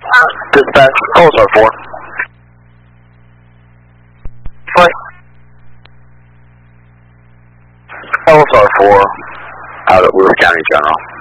Dispatch, calls R4. Flight. LSR 4, out at Lewis County General.